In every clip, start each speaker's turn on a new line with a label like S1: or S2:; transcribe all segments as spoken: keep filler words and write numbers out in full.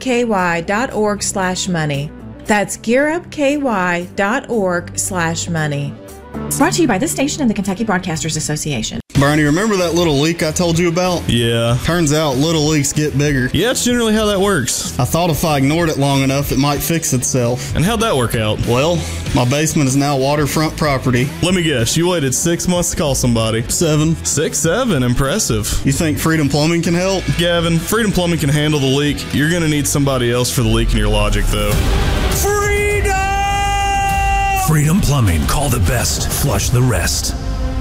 S1: gearupky.org slash money. That's gearupky.org slash money. Brought to you by this station and the Kentucky Broadcasters Association.
S2: Barney, remember that little leak I told you about?
S3: Yeah.
S2: Turns out little leaks get bigger.
S3: Yeah, it's generally how that works.
S2: I thought if I ignored it long enough, it might fix itself.
S3: And how'd that work out?
S2: Well, my basement is now waterfront property.
S3: Let me guess, you waited six months to call somebody.
S2: Seven.
S3: Six, seven, impressive.
S2: You think Freedom Plumbing can help?
S3: Gavin, Freedom Plumbing can handle the leak. You're gonna need somebody else for the leak in your logic, though.
S4: Freedom! Freedom Plumbing. Call the best. Flush the rest.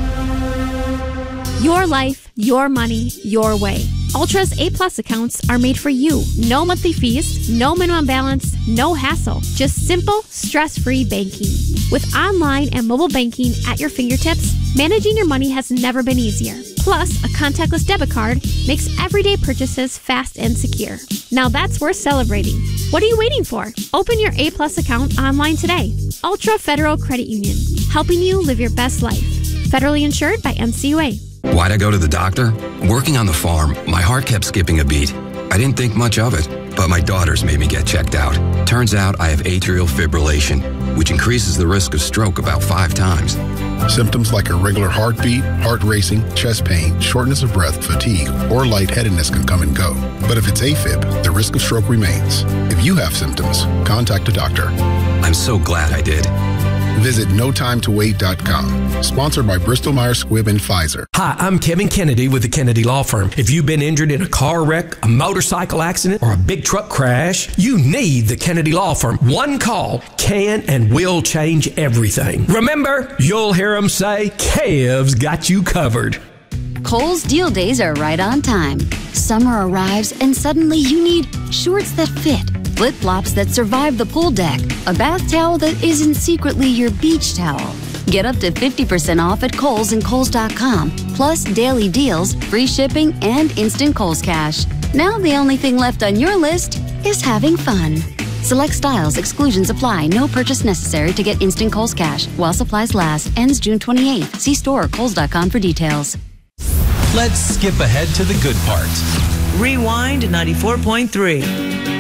S5: Your life, your money, your way. Ultra's A-plus accounts are made for you. No monthly fees, no minimum balance, no hassle. Just simple, stress-free banking. With online and mobile banking at your fingertips, managing your money has never been easier. Plus, a contactless debit card makes everyday purchases fast and secure. Now that's worth celebrating. What are you waiting for? Open your A-plus account online today. Ultra Federal Credit Union, helping you live your best life. Federally insured by N C U A.
S6: Why'd I go to the doctor? Working on the farm, my heart kept skipping a beat. I didn't think much of it, but my daughters made me get checked out. Turns out I have atrial fibrillation, which increases the risk of stroke about five times.
S7: Symptoms like irregular heartbeat, heart racing, chest pain, shortness of breath, fatigue, or lightheadedness can come and go. But if it's AFib, the risk of stroke remains. If you have symptoms, contact a doctor.
S6: I'm so glad I did.
S7: Visit no time to wait dot com. Sponsored by Bristol Myers Squibb and Pfizer.
S8: Hi, I'm Kevin Kennedy with the Kennedy Law Firm. If you've been injured in a car wreck, a motorcycle accident, or a big truck crash, you need the Kennedy Law Firm. One call can and will change everything. Remember, you'll hear them say, Kev's got you covered.
S9: Kohl's Deal Days are right on time. Summer arrives and suddenly you need shorts that fit, flip-flops that survive the pool deck, a bath towel that isn't secretly your beach towel. Get up to fifty percent off at Kohl's and Kohl's dot com, plus daily deals, free shipping, and instant Kohl's Cash. Now the only thing left on your list is having fun. Select styles, exclusions apply. No purchase necessary to get instant Kohl's Cash. While supplies last. Ends June twenty-eighth. See store or Kohl's dot com for details.
S4: Let's skip ahead to the good part.
S10: Rewind ninety-four point three.